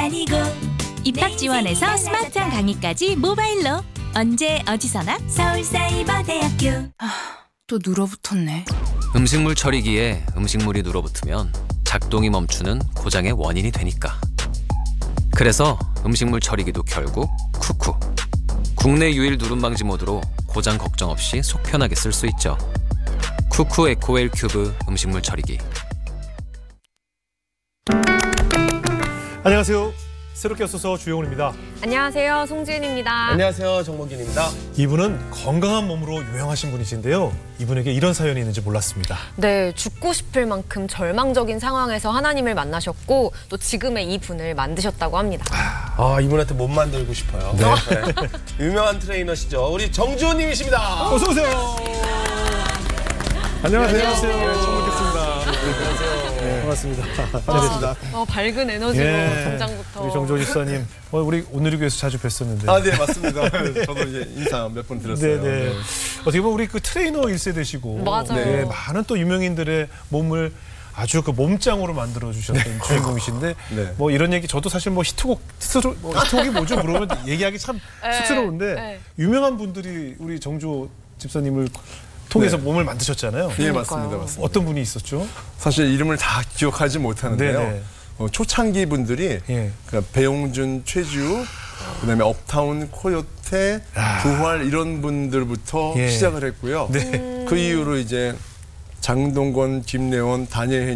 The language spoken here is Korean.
아니고. 입학 지원에서 스마트한 강의까지 모바일로 언제 어디서나 서울사이버대학교. 또 눌어붙었네. 음식물 처리기에 음식물이 눌어붙으면 작동이 멈추는 고장의 원인이 되니까. 그래서 음식물 처리기도 결국 쿠쿠. 국내 유일 누름 방지 모드로 고장 걱정 없이 속 편하게 쓸 수 있죠. 쿠쿠 에코웰 큐브 음식물 처리기. 안녕하세요. 새롭게 왔어서 주영훈입니다. 안녕하세요. 송지은입니다. 안녕하세요. 정몽균입니다. 이분은 건강한 몸으로 유명하신 분이신데요. 이분에게 이런 사연이 있는지 몰랐습니다. 네, 죽고 싶을 만큼 절망적인 상황에서 하나님을 만나셨고 또 지금의 이 분을 만드셨다고 합니다. 아, 이분한테 못 만들고 싶어요. 네. 유명한 트레이너시죠. 우리 정주호님이십니다. 어서 오세요. 안녕하세요. 처음 뵙겠습니다. 안녕하세요. 네, 반갑습니다. 반갑습니다. 밝은 에너지로 등장부터. 우리 정조원 집사님, 우리 오늘의 교회에서 자주 뵀었는데. 아, 네, 맞습니다. 저도 이제 인사 몇 번 드렸어요. 네네. 어떻게 보면 우리 그 트레이너 1세대시고 맞아요. 네, 많은 또 유명인들의 몸을 아주 그 몸짱으로 만들어 주셨던 주인공이신데 네. 뭐 이런 얘기 저도 사실 뭐 히트곡이 뭐죠 물어보면 얘기하기 참 쑥스러운데 네. 유명한 분들이 우리 정조 집사님을 통해서 네. 몸을 만드셨잖아요. 예, 맞습니다. 맞습니다. 어떤 분이 있었죠? 사실 이름을 다 기억하지 못하는데요. 네네. 초창기 분들이 예. 그러니까 배용준, 최지우, 그다음에 업타운, 코요테, 부활 이런 분들부터 예. 시작을 했고요. 네. 그 이후로 이제 장동건, 김래원, 다니엘